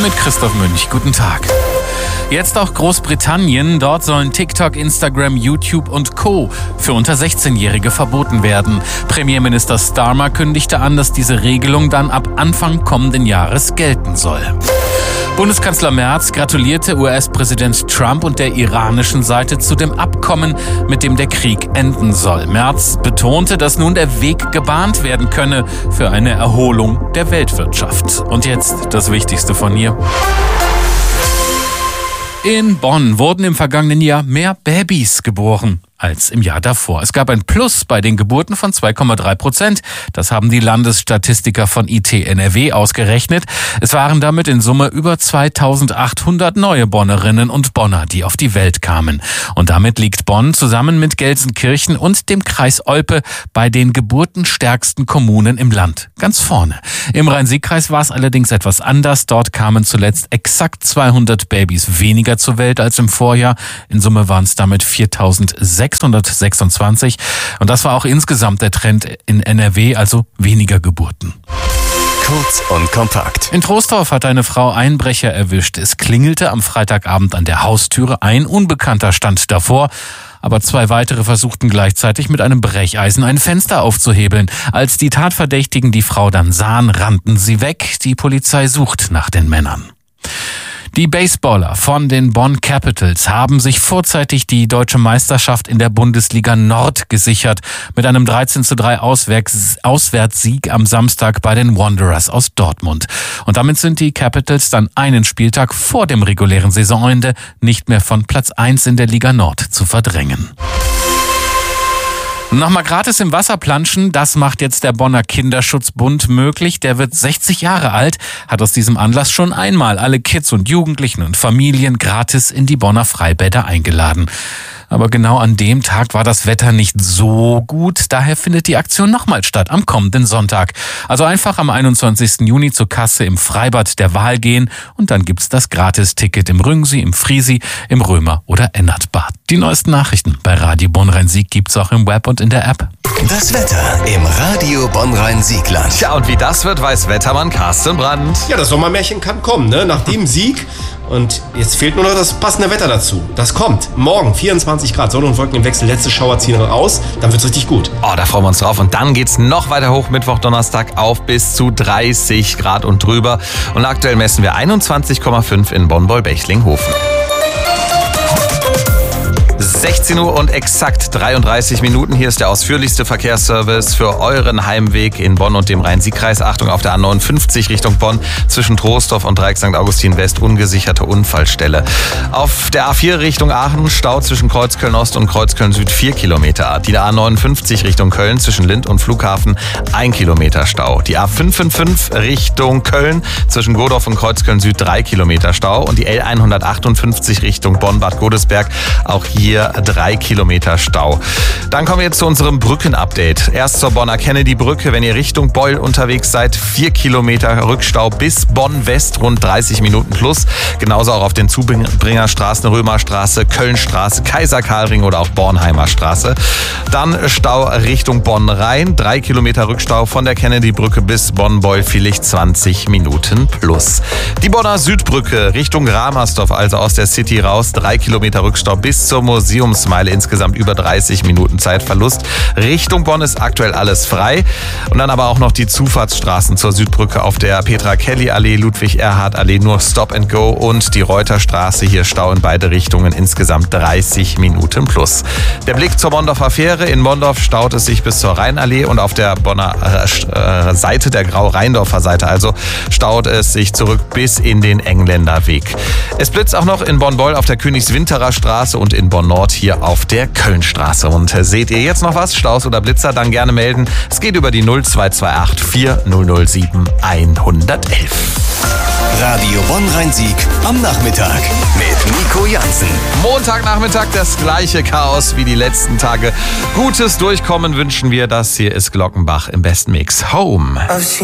mit Christoph Münch. Guten Tag. Jetzt auch Großbritannien. Dort sollen TikTok, Instagram, YouTube und Co. für unter 16-Jährige verboten werden. Premierminister Starmer kündigte an, dass diese Regelung dann ab Anfang kommenden Jahres gelten soll. Bundeskanzler Merz gratulierte US-Präsident Trump und der iranischen Seite zu dem Abkommen, mit dem der Krieg enden soll. Merz betonte, dass nun der Weg gebahnt werden könne für eine Erholung der Weltwirtschaft. Und jetzt das Wichtigste von hier. In Bonn wurden im vergangenen Jahr mehr Babys geboren als im Jahr davor. Es gab ein Plus bei den Geburten von 2,3%. Das haben die Landesstatistiker von IT-NRW ausgerechnet. Es waren damit in Summe über 2800 neue Bonnerinnen und Bonner, die auf die Welt kamen. Und damit liegt Bonn zusammen mit Gelsenkirchen und dem Kreis Olpe bei den geburtenstärksten Kommunen im Land. Ganz vorne. Im Rhein-Sieg-Kreis war es allerdings etwas anders. Dort kamen zuletzt exakt 200 Babys weniger zur Welt als im Vorjahr. In Summe waren es damit 4626. Und das war auch insgesamt der Trend in NRW, also weniger Geburten. Kurz und kompakt. In Troisdorf hat eine Frau Einbrecher erwischt. Es klingelte am Freitagabend an der Haustüre. Ein Unbekannter stand davor. Aber zwei weitere versuchten gleichzeitig mit einem Brecheisen ein Fenster aufzuhebeln. Als die Tatverdächtigen die Frau dann sahen, rannten sie weg. Die Polizei sucht nach den Männern. Die Baseballer von den Bonn Capitals haben sich vorzeitig die deutsche Meisterschaft in der Bundesliga Nord gesichert mit einem 13:3 Auswärtssieg am Samstag bei den Wanderers aus Dortmund. Und damit sind die Capitals dann einen Spieltag vor dem regulären Saisonende nicht mehr von Platz 1 in der Liga Nord zu verdrängen. Nochmal gratis im Wasser planschen, das macht jetzt der Bonner Kinderschutzbund möglich. Der wird 60 Jahre alt, hat aus diesem Anlass schon einmal alle Kids und Jugendlichen und Familien gratis in die Bonner Freibäder eingeladen. Aber genau an dem Tag war das Wetter nicht so gut. Daher findet die Aktion nochmal statt am kommenden Sonntag. Also einfach am 21. Juni zur Kasse im Freibad der Wahl gehen und dann gibt's das Gratis-Ticket im Rüngsee, im Friesi, im Römer oder Ennertbad. Die neuesten Nachrichten bei Radio Bonn-Rhein-Sieg gibt's auch im Web und in der App. Das Wetter im Radio Bonn-Rhein-Siegland. Ja, und wie das wird, weiß Wettermann Carsten Brandt. Ja, das Sommermärchen kann kommen, ne? Nach dem Sieg. Und jetzt fehlt nur noch das passende Wetter dazu. Das kommt. Morgen 24 Grad, Sonne und Wolken im Wechsel. Letzte Schauer ziehen raus. Dann wird's richtig gut. Oh, da freuen wir uns drauf. Und dann geht's noch weiter hoch. Mittwoch, Donnerstag auf bis zu 30 Grad und drüber. Und aktuell messen wir 21,5 in Bonn-Boll-Bechlinghofen. 16 Uhr und exakt 33 Minuten. Hier ist der ausführlichste Verkehrsservice für euren Heimweg in Bonn und dem Rhein-Sieg-Kreis. Achtung, auf der A59 Richtung Bonn zwischen Troisdorf und Dreieck St. Augustin West ungesicherte Unfallstelle. Auf der A4 Richtung Aachen Stau zwischen Kreuzköln Ost und Kreuzköln Süd 4 Kilometer. Die A59 Richtung Köln zwischen Lind und Flughafen 1 Kilometer Stau. Die A555 Richtung Köln zwischen Godorf und Kreuzköln Süd 3 Kilometer Stau. Und die L158 Richtung Bonn-Bad Godesberg auch hier 3 Kilometer Stau. Dann kommen wir jetzt zu unserem Brücken-Update. Erst zur Bonner Kennedy-Brücke, wenn ihr Richtung Beul unterwegs seid, 4 Kilometer Rückstau bis Bonn-West, rund 30 Minuten plus. Genauso auch auf den Zubringerstraßen, Römerstraße, Kölnstraße, Kaiser-Karl-Ring oder auch Bornheimer Straße. Dann Stau Richtung Bonn-Rhein, 3 Kilometer Rückstau von der Kennedy-Brücke bis Bonn-Beul, vielleicht 20 Minuten plus. Die Bonner Südbrücke Richtung Ramersdorf, also aus der City raus, 3 Kilometer Rückstau bis zur Museumsmeile, insgesamt über 30 Minuten Zeitverlust. Richtung Bonn ist aktuell alles frei. Und dann aber auch noch die Zufahrtsstraßen zur Südbrücke auf der Petra-Kelly-Allee, Ludwig-Erhard-Allee, nur Stop and Go und die Reuterstraße, hier Stau in beide Richtungen, insgesamt 30 Minuten plus. Der Blick zur Bonndorfer Fähre. In Bonndorf staut es sich bis zur Rheinallee und auf der Bonner Seite, der Grau-Rheindorfer Seite, also staut es sich zurück bis in den Engländerweg. Es blitzt auch noch in Bonn-Beul auf der Königswinterer Straße und in Bonn-Nord hier auf der Kölnstraße. Und seht ihr jetzt noch was, Staus oder Blitzer, dann gerne melden. Es geht über die 0228 4007 111. Radio Bonn-Rhein-Sieg am Nachmittag mit Nico Jansen. Montagnachmittag das gleiche Chaos wie die letzten Tage. Gutes Durchkommen wünschen wir. Das hier ist Glockenbach im besten Mix. Home.